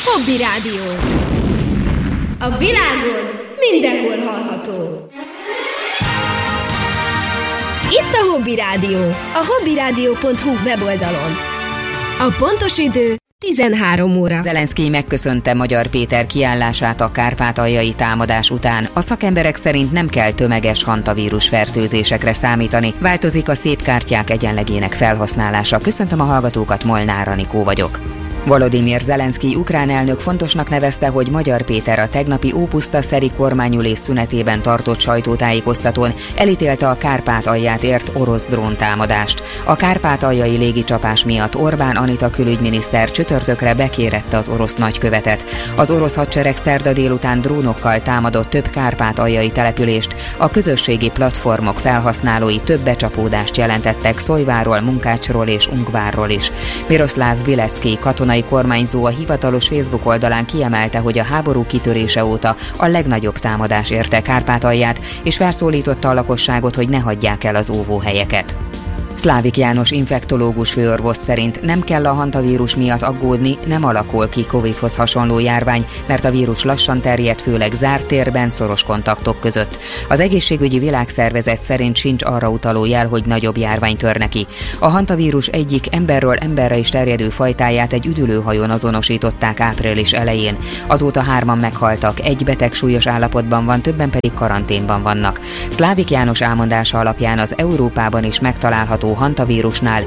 Hobby Rádió. A világon mindenhol hallható. Itt a Hobby Rádió, a hobbyradio.hu weboldalon. A pontos idő 13 óra. Zelenszkij megköszönte Magyar Péter kiállását a kárpátaljai támadás után. A szakemberek szerint nem kell tömeges hantavírus fertőzésekre számítani. Változik a szép kártyák egyenlegének felhasználása. Köszöntöm a hallgatókat, Molnár Anikó vagyok. Volodymyr Zelenszkij ukrán elnök fontosnak nevezte, hogy Magyar Péter a tegnapi ópuszta-szeri kormányülés szünetében tartott sajtótájékoztatón elítélte a Kárpátalját ért orosz dróntámadást. A kárpátaljai légicsapás miatt Orbán Anita külügyminiszter csütörtökre bekérette az orosz nagykövetet. Az orosz hadsereg szerda délután drónokkal támadott több kárpátaljai települést, a közösségi platformok felhasználói több becsapódást jelentettek Szojváról, Munkácsról és Ungvárról is. Miroszláv Bilecki katonai kormányzó a hivatalos Facebook oldalán kiemelte, hogy a háború kitörése óta a legnagyobb támadás érte Kárpátalját, és felszólította a lakosságot, hogy ne hagyják el az óvóhelyeket. Szlávik János infektológus főorvos szerint nem kell a hantavírus miatt aggódni, nem alakul ki Covid-hoz hasonló járvány, mert a vírus lassan terjed, főleg zárt térben, szoros kontaktok között. Az Egészségügyi Világszervezet szerint sincs arra utaló jel, hogy nagyobb járvány törne ki. A hantavírus egyik emberről emberre is terjedő fajtáját egy üdülőhajón azonosították április elején. Azóta 3-an meghaltak, egy beteg súlyos állapotban van, többen pedig karanténban vannak. Szlávik János elmondása alapján az Európában is megtalálható hantavírusnál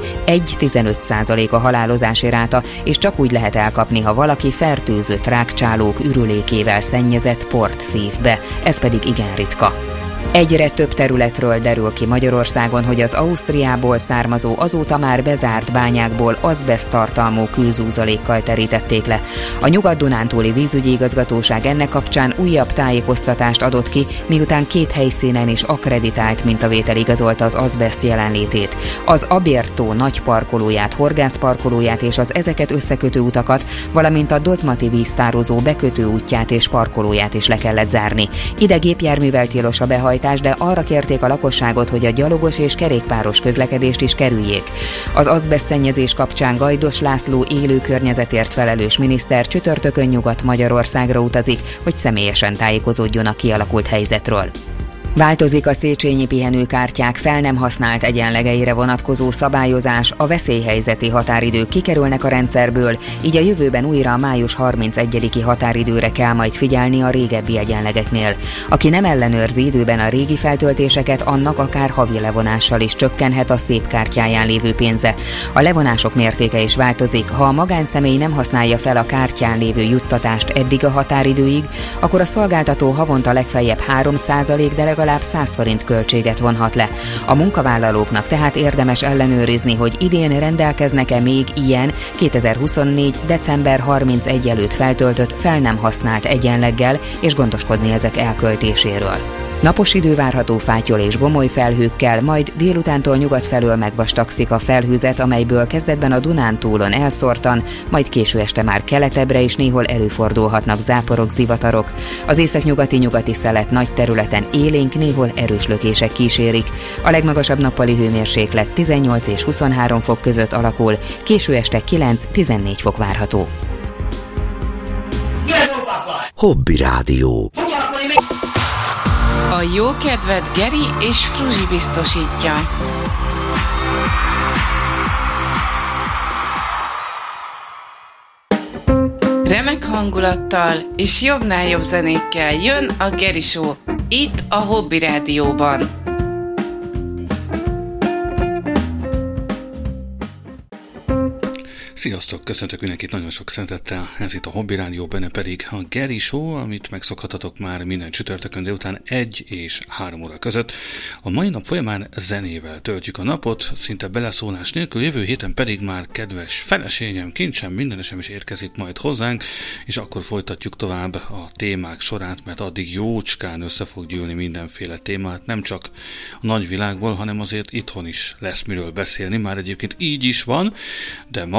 1,15% a halálozási ráta, és csak úgy lehet elkapni, ha valaki fertőzött rákcsálók ürülékével szennyezett port szív be, ez pedig igen ritka. Egyre több területről derül ki Magyarországon, hogy az Ausztriából származó, azóta már bezárt bányákból azbeszttartalmú kőzúzalékkal terítették le. A Nyugat-Dunántúli vízügyi igazgatóság ennek kapcsán újabb tájékoztatást adott ki, miután 2 helyszínen is akkreditált mintavétel igazolta az azbeszt jelenlétét. Az Abértó nagy parkolóját, horgászparkolóját és az ezeket összekötő utakat, valamint a Dozmati víztározó bekötő útját és parkolóját is le kellett zárni. Ide gépjárművel tilos a behajtás, de arra kérték a lakosságot, hogy a gyalogos és kerékpáros közlekedést is kerüljék. Az azbesztszennyezés kapcsán Gajdos László élő környezetért felelős miniszter csütörtökön Nyugat-Magyarországra utazik, hogy személyesen tájékozódjon a kialakult helyzetről. Változik a széchenyi pihenőkártyák fel nem használt egyenlegeire vonatkozó szabályozás, a veszélyhelyzeti határidők kikerülnek a rendszerből, így a jövőben újra a május 31-i határidőre kell majd figyelni a régebbi egyenlegeknél. Aki nem ellenőrzi időben a régi feltöltéseket, annak akár havi levonással is csökkenhet a szép kártyáján lévő pénze. A levonások mértéke is változik, ha a magánszemély nem használja fel a kártyán lévő juttatást eddig a határidőig, akkor a szolgáltató havonta legfeljebb 3%, de legalább 100 forint költséget vonhat le. A munkavállalóknak tehát érdemes ellenőrizni, hogy idén rendelkeznek-e még ilyen 2024. december 31 előtt feltöltött, fel nem használt egyenleggel, és gondoskodni ezek elköltéséről. Napos idő várható fátyol és gomoly felhőkkel, majd délutántól nyugat felől megvastagszik a felhőzet, amelyből kezdetben a Dunántúlon elszórtan, majd késő este már keletebbre is néhol előfordulhatnak záporok, zivatarok. Az északnyugati szelet nagy területen élénk, néhol erős lökések kísérik. A legmagasabb nappali hőmérséklet 18 és 23 fok között alakul, késő este 9-14 fok várható. Hobby Rádió. A jó kedvet Geri és Fruzsi biztosítja. Remek hangulattal és jobbnál jobb zenékkel jön a Geri Show, itt a Hobby Rádióban. Sziasztok! Köszöntök mindenkit nagyon sok szeretettel, ez itt a Hobby Rádió, benne pedig a Geri Show, amit megszokhattatok már minden csütörtökön délután 1 és 3 óra között. A mai nap folyamán zenével töltjük a napot, szinte beleszólás nélkül, jövő héten pedig már kedves feleségem, kincsem, mindenesem is érkezik majd hozzánk, és akkor folytatjuk tovább a témák sorát, mert addig jócskán össze fog gyűlni mindenféle témát, nem csak a nagyvilágból, hanem azért itthon is lesz miről beszélni, már egyébként így is van, de ma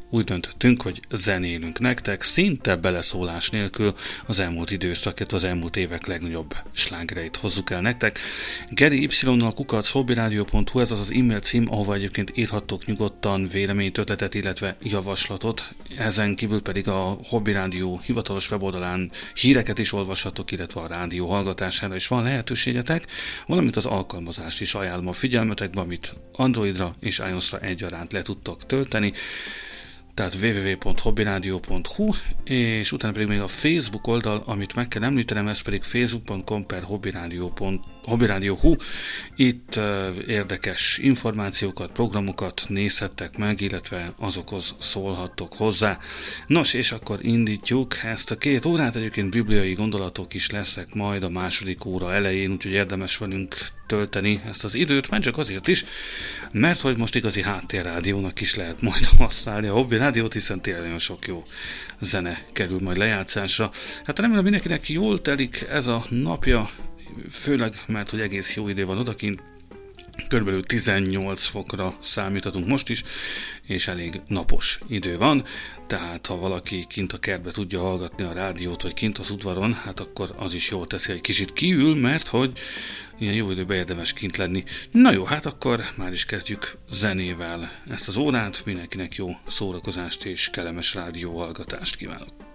úgy döntöttünk, hogy zenélünk nektek, szinte beleszólás nélkül az elmúlt időszakot, az elmúlt évek legnagyobb slágereit hozzuk el nektek. Geri Y-nal @hobbyradio.hu, ez az e-mail cím, ahova egyébként írhattok nyugodtan véleményt, ötletet, illetve javaslatot. Ezen kívül pedig a Hobby Rádió hivatalos weboldalán híreket is olvashatok, illetve a rádió hallgatására is van lehetőségetek, valamint az alkalmazást is ajánlom a figyelmetekbe, amit Androidra és iOS-ra egyaránt le tudtok tölteni. Tehát www.hobbyradio.hu, és utána pedig még a Facebook oldal, amit meg kell említenem, ez pedig facebook.com/hobbyradio.hu. Itt érdekes információkat, programokat nézhettek meg, illetve azokhoz szólhattok hozzá. Nos, és akkor indítjuk ezt a 2 órát, egyébként bibliai gondolatok is lesznek majd a második óra elején, úgyhogy érdemes velünk tölteni ezt az időt, már csak azért is, mert hogy most igazi háttérrádiónak is lehet majd használni a Hobby Rádiót, hiszen tényleg nagyon sok jó zene kerül majd lejátszásra. Hát remélem mindenkinek jól telik ez a napja, főleg mert hogy egész jó idő van odakint, körülbelül 18 fokra számíthatunk most is, és elég napos idő van, tehát ha valaki kint a kertbe tudja hallgatni a rádiót, vagy kint az udvaron, hát akkor az is jól teszi, egy kicsit kiül, mert hogy ilyen jó időben érdemes kint lenni. Na jó, hát akkor már is kezdjük zenével ezt az órát, mindenkinek jó szórakozást és kellemes rádió hallgatást kívánok.